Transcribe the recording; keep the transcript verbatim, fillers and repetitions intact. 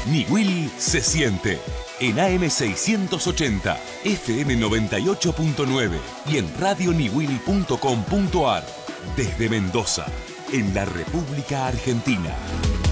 Niwil se siente. En A M seiscientos ochenta, F M noventa y ocho punto nueve y en radio niwil punto com punto ar. Desde Mendoza, en la República Argentina.